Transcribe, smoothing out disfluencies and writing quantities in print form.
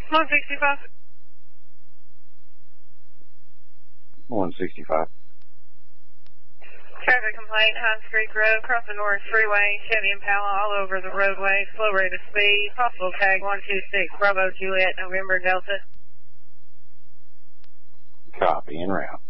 165. 165. Traffic complaint, Hines Creek Road, crossing Norris Freeway, Chevy Impala all over the roadway, slow rate of speed, possible tag 126, Bravo Juliet, November Delta. Copy, en route.